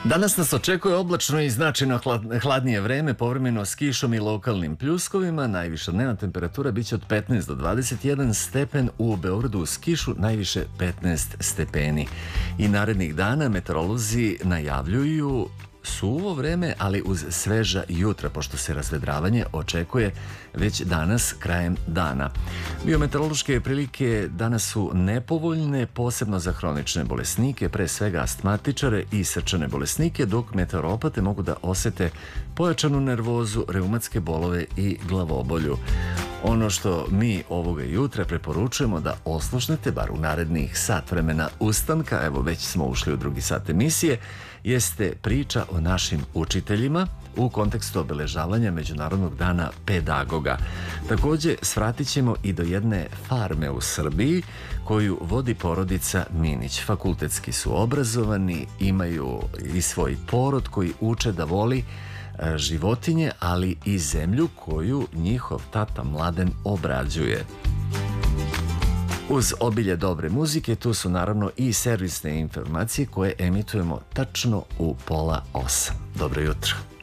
Danas nas očekuje oblačno i značajno hladnije vreme, povremeno s kišom i lokalnim pljuskovima. Najviša dnevna temperatura biće od 15 do 21 stepen, u Beogradu uz kišu najviše 15 stepeni. I narednih dana meteorolozi najavljuju suvo vreme, ali uz sveža jutra, pošto se razvedravanje očekuje već danas krajem dana. Biometeorološke prilike danas su nepovoljne, posebno za hronične bolesnike, pre svega astmatičare i srčane bolesnike, dok meteoropate mogu da osete pojačanu nervozu, reumatske bolove i glavobolju. Ono što mi ovoga jutra preporučujemo da oslušnete, bar u narednih sat vremena ustanka, evo već smo ušli u drugi sat emisije, jeste priča o našim učiteljima u kontekstu obeležavanja Međunarodnog dana pedagoga. Takođe, svratit ćemo i do jedne farme u Srbiji koju vodi porodica Minić. Fakultetski su obrazovani, imaju i svoj porod koji uče da voli životinje, ali i zemlju koju njihov tata Mladen obrađuje. Uz obilje dobre muzike, tu su naravno i servisne informacije koje emitujemo tačno u 7:30. Dobro jutro.